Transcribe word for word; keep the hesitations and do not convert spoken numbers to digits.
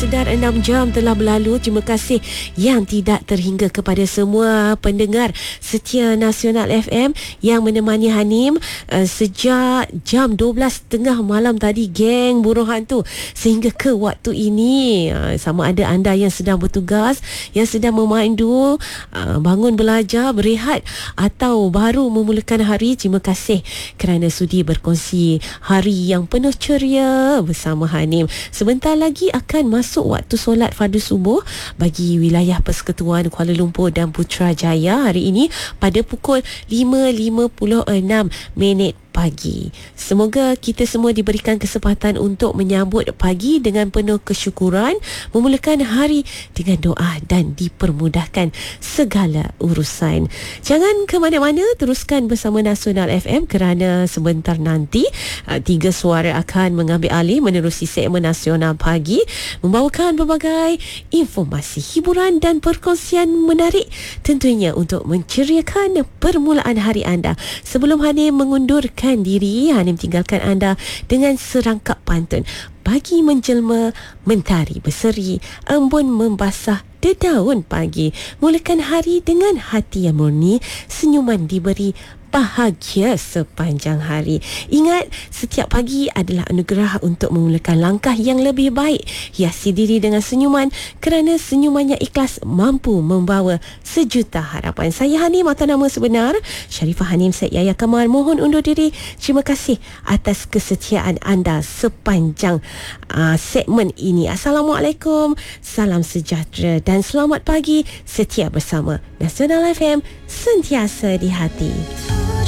dan enam jam telah berlalu. Terima kasih yang tidak terhingga kepada semua pendengar setia Nasional F M yang menemani Hanim uh, sejak jam dua belas tiga puluh malam tadi, geng Buruh Hantu, sehingga ke waktu ini. Uh, sama ada anda yang sedang bertugas, yang sedang memandu, uh, bangun belajar, berehat atau baru memulakan hari, terima kasih kerana sudi berkongsi hari yang penuh ceria bersama Hanim. Sebentar lagi akan masuk waktu solat fardu subuh bagi wilayah Persekutuan Kuala Lumpur dan Putrajaya hari ini pada pukul lima lima puluh enam minit pagi. Semoga kita semua diberikan kesempatan untuk menyambut pagi dengan penuh kesyukuran, memulakan hari dengan doa dan dipermudahkan segala urusan. Jangan ke mana-mana, teruskan bersama Nasional F M kerana sebentar nanti tiga suara akan mengambil alih menerusi segmen Nasional Pagi, membawakan berbagai informasi, hiburan dan perkongsian menarik, tentunya untuk menceriakan permulaan hari anda. Sebelum Hanim mengundurkan diri, Hanim tinggalkan anda dengan serangkap pantun. Pagi menjelma, mentari berseri, embun membasah dedaun pagi. Mulakan hari dengan hati yang murni, senyuman diberi, bahagia sepanjang hari. Ingat, setiap pagi adalah anugerah untuk memulakan langkah yang lebih baik. Hiasi diri dengan senyuman kerana senyuman yang ikhlas mampu membawa sejuta harapan. Saya Hanim atau nama sebenar Sharifah Hanim Syed Yahya Kamal, mohon undur diri. Terima kasih atas kesetiaan anda sepanjang uh, segmen ini. Assalamualaikum, salam sejahtera dan selamat pagi. Setia bersama Nasional F M, sentiasa di hati.